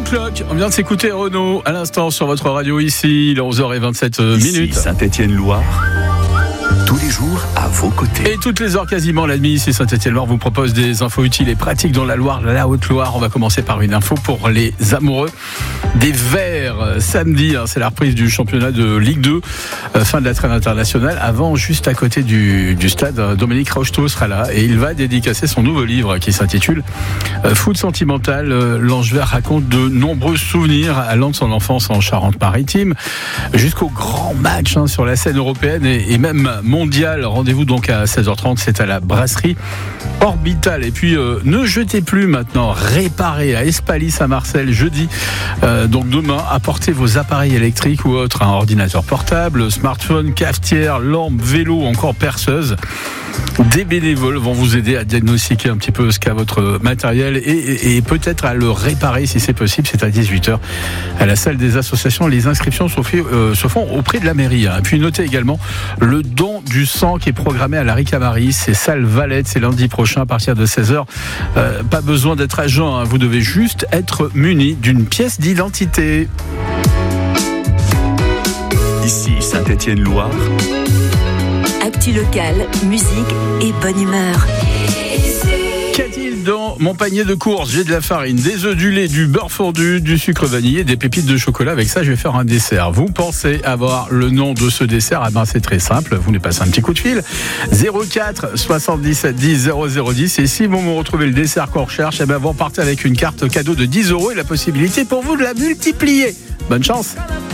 Clock, on vient de s'écouter Renaud à l'instant sur votre radio ici, il est 11h27 minutes. Saint-Étienne-Loire, tous les jours à vos côtés. Et toutes les heures quasiment, la nuit ici Saint-Étienne-Loire vous propose des infos utiles et pratiques dans la Loire, la Haute-Loire. On va commencer par une info pour les amoureux des Verts. Samedi, c'est la reprise du championnat de Ligue 2, fin de la trêve internationale. Avant, juste à côté du stade, Dominique Rocheteau sera là et il va dédicacer son nouveau livre qui s'intitule Foot sentimental. L'Ange Vert raconte de nombreux souvenirs allant de son enfance en Charente-Maritime jusqu'au grand match sur la scène européenne et même mondiale. Rendez-vous donc à 16h30, c'est à la brasserie Orbital. Et puis ne jetez plus maintenant, réparez à Espalis à Marseille jeudi. Donc demain, apportez vos appareils électriques ou autres, un ordinateur portable, smartphone, cafetière, lampe, vélo, encore perceuse. Des bénévoles vont vous aider à diagnostiquer un petit peu ce qu'a votre matériel et peut-être à le réparer si c'est possible. C'est à 18h à la salle des associations. Les inscriptions se font auprès de la mairie. Et puis notez également le don du sang qui est programmé à la Ricamarie. C'est salle Valette, c'est lundi prochain à partir de 16h. Pas besoin d'être agent, vous devez juste être muni d'une pièce d'identité. Ici Saint-Étienne-Loire. Actu locale, musique et bonne humeur. Qu'a-t-il dans mon panier de courses? J'ai de la farine, des œufs, du lait, du beurre fondu, du sucre vanillé, des pépites de chocolat. Avec ça, je vais faire un dessert. Vous pensez avoir le nom de ce dessert? C'est très simple. Vous nous passez un petit coup de fil. 04 77 10 0010. Et si vous me retrouvez le dessert qu'on recherche, vous repartez avec une carte cadeau de 10 € et la possibilité pour vous de la multiplier. Bonne chance.